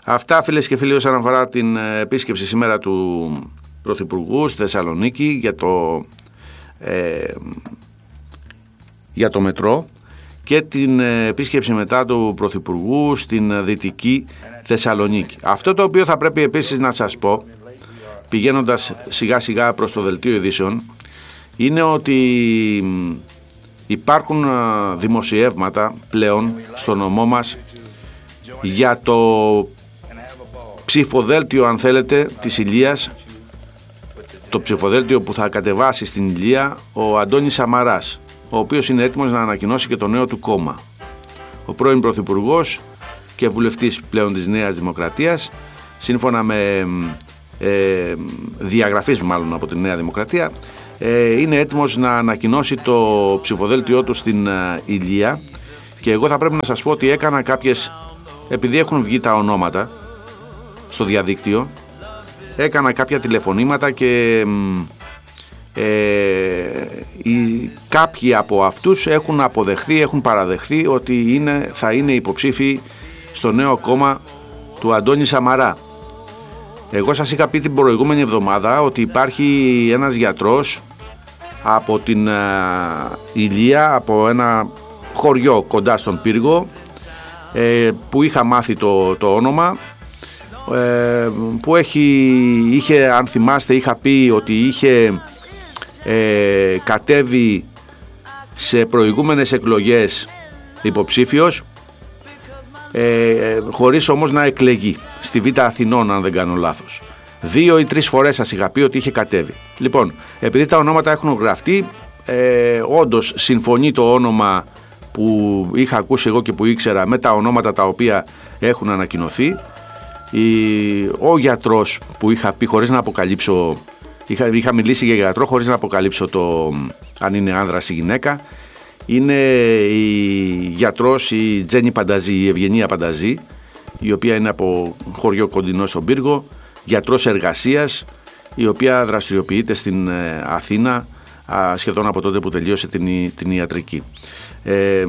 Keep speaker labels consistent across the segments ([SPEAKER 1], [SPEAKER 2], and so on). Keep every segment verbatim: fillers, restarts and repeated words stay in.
[SPEAKER 1] Αυτά, φίλες και φίλοι, όσον αφορά την επίσκεψη σήμερα του Πρωθυπουργού στη Θεσσαλονίκη για το, ε, για το μετρό και την επίσκεψη μετά του Πρωθυπουργού στην Δυτική Θεσσαλονίκη. Αυτό το οποίο θα πρέπει επίσης να σας πω, πηγαίνοντας σιγά σιγά προς το δελτίο ειδήσεων, είναι ότι υπάρχουν δημοσιεύματα πλέον στο νομό μας για το ψηφοδέλτιο, αν θέλετε, της Ηλίας, το ψηφοδέλτιο που θα κατεβάσει στην Ηλία ο Αντώνης Σαμαράς, ο οποίος είναι έτοιμος να ανακοινώσει και το νέο του κόμμα. Ο πρώην Πρωθυπουργός και βουλευτής πλέον της Νέας Δημοκρατίας, σύμφωνα με ε, διαγραφής μάλλον από τη Νέα Δημοκρατία, ε, είναι έτοιμος να ανακοινώσει το ψηφοδέλτιό του στην ε, Ηλία. Και εγώ θα πρέπει να σας πω ότι έκανα κάποιες, επειδή έχουν βγει τα ονόματα στο διαδίκτυο, έκανα κάποια τηλεφωνήματα και ε, οι, κάποιοι από αυτούς έχουν αποδεχθεί, έχουν παραδεχθεί ότι είναι, θα είναι υποψήφοι στο νέο κόμμα του Αντώνη Σαμαρά. Εγώ σας είχα πει την προηγούμενη εβδομάδα ότι υπάρχει ένας γιατρός από την ε, Ηλία, από ένα χωριό κοντά στον Πύργο, ε, που είχα μάθει το, το όνομα, ε, που έχει, είχε, αν θυμάστε, είχα πει ότι είχε ε, κατέβει σε προηγούμενες εκλογές υποψήφιος, ε, χωρίς όμως να εκλεγεί στη Β' Αθηνών, αν δεν κάνω λάθος. Δύο ή τρεις φορές σας είχα πει ότι είχε κατέβει. Λοιπόν, επειδή τα ονόματα έχουν γραφτεί, ε, όντως συμφωνεί το όνομα που είχα ακούσει εγώ και που ήξερα με τα ονόματα τα οποία έχουν ανακοινωθεί. Η, ο γιατρός που είχα πει, χωρίς να αποκαλύψω, είχα, είχα μιλήσει για γιατρό χωρίς να αποκαλύψω το αν είναι άνδρας ή γυναίκα, είναι η γιατρός η Τζέννη Πανταζή, η Ευγενία Πανταζή, η οποία είναι από χωριό κοντινό στον Πύργο, γιατρός εργασίας, η οποία δραστηριοποιείται στην ε, Αθήνα α, σχεδόν από τότε που τελείωσε την, την ιατρική. Ε,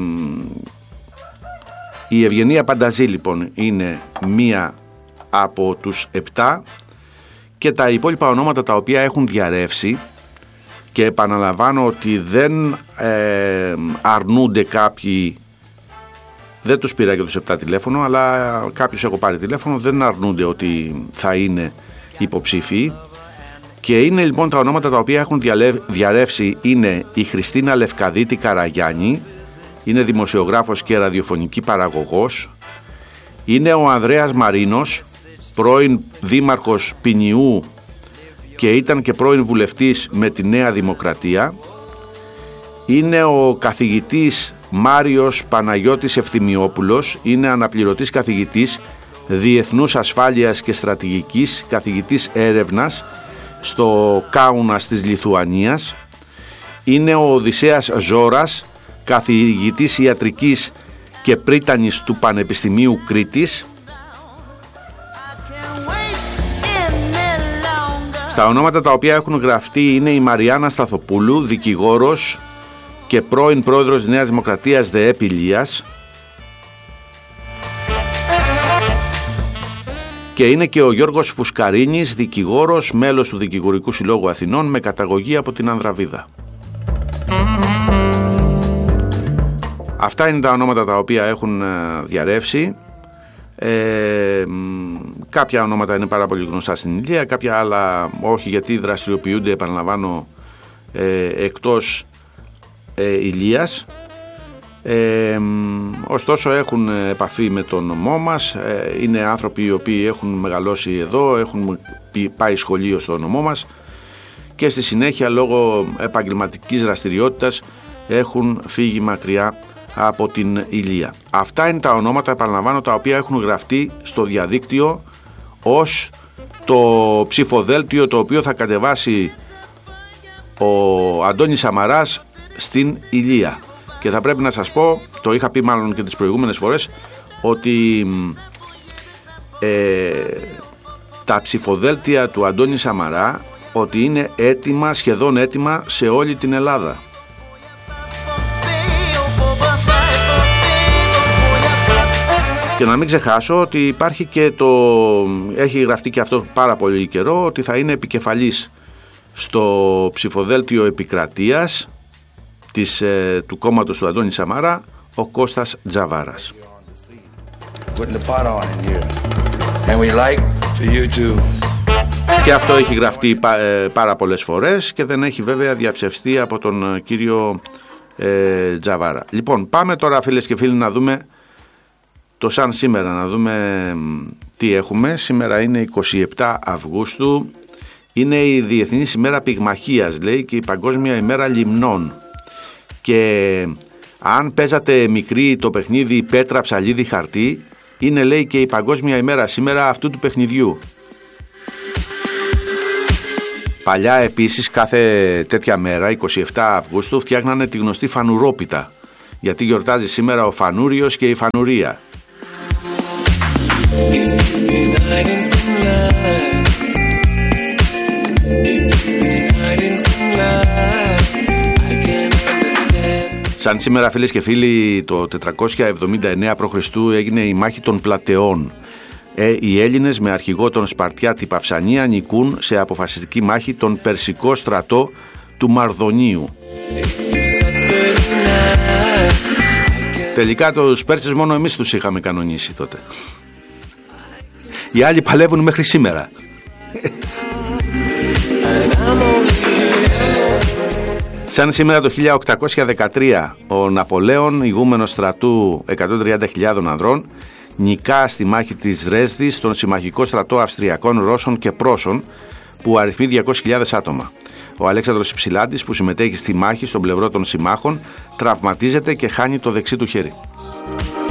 [SPEAKER 1] η Ευγενία Πανταζή λοιπόν είναι μία από τους επτά, και τα υπόλοιπα ονόματα τα οποία έχουν διαρρεύσει, και επαναλαμβάνω ότι δεν ε, αρνούνται κάποιοι, δεν τους πήρα και τους επτά τηλέφωνο, αλλά κάποιους έχω πάρει τηλέφωνο, δεν αρνούνται ότι θα είναι υποψήφιοι. Και είναι λοιπόν τα ονόματα τα οποία έχουν διαρρεύσει, είναι η Χριστίνα Λευκαδίτη Καραγιάννη, είναι δημοσιογράφος και ραδιοφωνική παραγωγός, είναι ο Ανδρέας Μαρίνος, πρώην δήμαρχος Πινιού και ήταν και πρώην βουλευτής με τη Νέα Δημοκρατία, είναι ο καθηγητής Μάριος Παναγιώτης Ευθυμιόπουλος, είναι αναπληρωτής καθηγητής Διεθνούς Ασφάλειας και Στρατηγικής, καθηγητής έρευνας στο Κάουνας της Λιθουανίας, είναι ο Οδυσσέας Ζώρας, καθηγητής ιατρικής και πρίτανης του Πανεπιστημίου Κρήτης. Στα ονόματα τα οποία έχουν γραφτεί είναι η Μαριάννα Σταθοπούλου, δικηγόρος και πρώην πρόεδρος της Νέας Δημοκρατίας ΔΕΕΠ Ηλίας, και είναι και ο Γιώργος Φουσκαρίνης, δικηγόρος, μέλος του Δικηγορικού Συλλόγου Αθηνών με καταγωγή από την Ανδραβίδα. Αυτά είναι τα ονόματα τα οποία έχουν διαρρεύσει. Ε, κάποια ονόματα είναι πάρα πολύ γνωστά στην Ηλία, κάποια άλλα όχι, γιατί δραστηριοποιούνται, επαναλαμβάνω, ε, εκτός ε, Ηλίας. Ε, ωστόσο έχουν επαφή με τον νομό μας, ε, είναι άνθρωποι οι οποίοι έχουν μεγαλώσει εδώ, έχουν πάει σχολείο στο νομό μας και στη συνέχεια λόγω επαγγελματικής δραστηριότητας έχουν φύγει μακριά από την Ηλία. Αυτά είναι τα ονόματα, επαναλαμβάνω, τα οποία έχουν γραφτεί στο διαδίκτυο ως το ψηφοδέλτιο το οποίο θα κατεβάσει ο Αντώνης Σαμαράς στην Ηλία. Και θα πρέπει να σας πω, το είχα πει μάλλον και τις προηγούμενες φορές, ότι ε, τα ψηφοδέλτια του Αντώνη Σαμαρά ότι είναι έτοιμα, σχεδόν έτοιμα σε όλη την Ελλάδα. Και να μην ξεχάσω ότι υπάρχει και το, έχει γραφτεί και αυτό πάρα πολύ καιρό, ότι θα είναι επικεφαλής στο ψηφοδέλτιο επικρατείας της, ε, του κόμματος του Αντώνη Σαμάρα, ο Κώστας Τζαβάρας. Και αυτό έχει γραφτεί πάρα πολλές φορές και δεν έχει βέβαια διαψευστεί από τον κύριο ε, Τζαβάρα. Λοιπόν, πάμε τώρα, φίλες και φίλοι, να δούμε το σαν σήμερα, να δούμε τι έχουμε. Σήμερα είναι εικοστή εβδόμη Αυγούστου, είναι η Διεθνής ημέρα Πυγμαχίας, λέει, και η Παγκόσμια ημέρα Λιμνών. Και αν παίζατε μικρή το παιχνίδι πέτρα, ψαλίδι, χαρτί, είναι, λέει, και η Παγκόσμια ημέρα σήμερα αυτού του παιχνιδιού. Παλιά επίσης κάθε τέτοια μέρα, εικοστή εβδόμη Αυγούστου, φτιάχνανε τη γνωστή φανουρόπιτα, γιατί γιορτάζει σήμερα ο Φανούριος και η Φανουρία. Σαν σήμερα, φίλες και φίλοι, το τετρακόσια εβδομήντα εννέα π.Χ. έγινε η μάχη των Πλατεών. Ε, οι Έλληνες με αρχηγό τον Σπαρτιάτη Παυσανία νικούν σε αποφασιστική μάχη τον Περσικό στρατό του Μαρδονίου. Τελικά τους Πέρσες μόνο εμείς τους είχαμε κανονίσει τότε. Οι άλλοι παλεύουν μέχρι σήμερα. Σαν σήμερα το χίλια οκτακόσια δεκατρία, ο Ναπολέων, ηγούμενος στρατού εκατόν τριάντα χιλιάδων ανδρών, νικά στη μάχη της Δρέσδης τον συμμαχικό στρατό Αυστριακών, Ρώσων και Πρώσων, που αριθμεί διακόσιες χιλιάδες άτομα. Ο Αλέξανδρος Υψηλάντης, που συμμετέχει στη μάχη στον πλευρό των συμμάχων, τραυματίζεται και χάνει το δεξί του χέρι.